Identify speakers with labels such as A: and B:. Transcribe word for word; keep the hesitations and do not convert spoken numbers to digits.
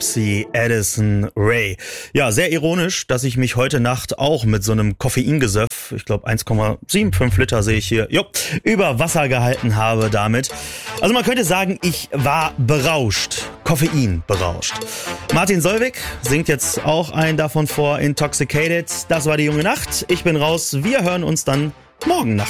A: Nipsey Addison Ray. Ja, sehr ironisch, dass ich mich heute Nacht auch mit so einem Koffeingesöff, ich glaube eins Komma fünfundsiebzig Liter sehe ich hier, jo, über Wasser gehalten habe damit. Also man könnte sagen, ich war berauscht, Koffein berauscht. Martin Solveig singt jetzt auch einen davon vor, Intoxicated. Das war die junge Nacht. Ich bin raus. Wir hören uns dann morgen Nacht.